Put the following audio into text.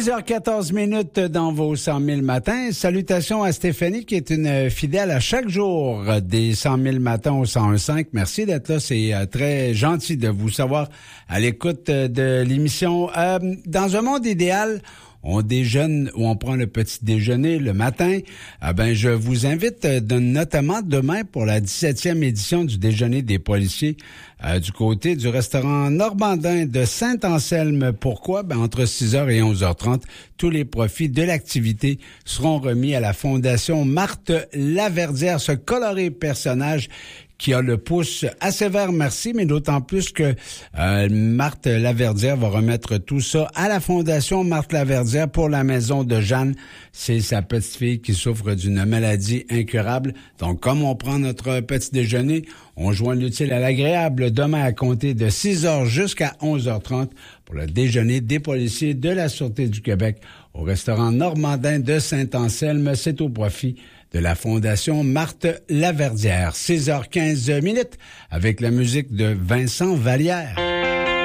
6h14 minutes dans vos 100 000 matins. Salutations à Stéphanie qui est une fidèle à chaque jour des 100 000 matins au 101.5. Merci d'être là. C'est très gentil de vous savoir à l'écoute de l'émission. Dans un monde idéal, on déjeune ou on prend le petit déjeuner le matin. Je vous invite notamment demain pour la 17e édition du déjeuner des policiers du côté du restaurant Normandin de Saint-Anselme. Pourquoi? Entre 6h et 11h30, tous les profits de l'activité seront remis à la Fondation Marthe Laverdière, ce coloré personnage qui a le pouce assez vert, merci, mais d'autant plus que Marthe Laverdière va remettre tout ça à la Fondation Marthe Laverdière pour la maison de Jeanne. C'est sa petite fille qui souffre d'une maladie incurable. Donc, comme on prend notre petit déjeuner, on joint l'utile à l'agréable demain à compter de 6h jusqu'à 11h30 pour le déjeuner des policiers de la Sûreté du Québec au restaurant Normandin de Saint-Anselme. C'est au profit de la Fondation Marthe Laverdière. 6h15 avec la musique de Vincent Vallière.